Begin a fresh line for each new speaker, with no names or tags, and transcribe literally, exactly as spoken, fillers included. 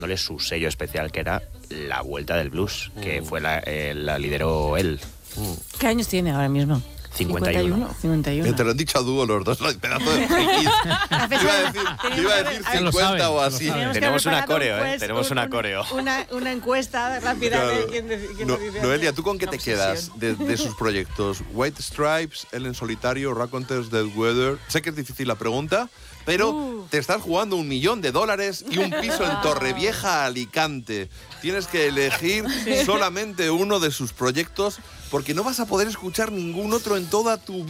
su sello especial, que era la vuelta del blues, que fue la, eh, la lideró él.
¿Qué años tiene ahora mismo?
cincuenta y uno.
cincuenta y uno.
Te lo han dicho a dúo los dos, los pedazo de frikis. Iba a decir, iba a decir
Ya
lo
cincuenta
saben,
o
lo
así.
saben.
Tenemos una coreo, ¿eh?
Pues,
Tenemos
un-
una
un-
coreo.
Una, una encuesta rápida
Claro.
de quién, de- quién
No-
lo dice.
Noelia, ¿tú con qué
Una
te
obsesión.
quedas de, de sus proyectos? White Stripes, El en Solitario, Raconteurs Dead Weather. Sé que es difícil la pregunta, pero
Uh.
te estás jugando un millón de dólares y un piso en Torrevieja, Alicante. Tienes que elegir solamente uno de sus proyectos porque no vas a poder escuchar ningún otro en toda tu vida.